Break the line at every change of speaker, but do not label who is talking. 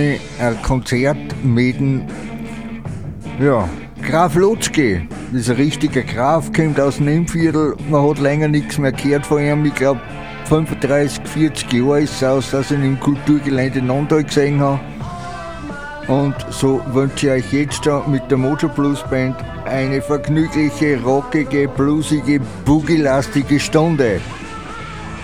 ein Konzert mit dem Graf Lotzke. Das ist ein richtiger Graf, kommt aus dem Innviertel. Man hat länger nichts mehr gehört von ihm. Ich glaube, 35, 40 Jahre ist es aus, dass ich ihn im Kulturgelände Nondal gesehen habe. Und so wünsche ich euch jetzt da mit der Mojo Blues Band eine vergnügliche, rockige, bluesige, boogie-lastige Stunde.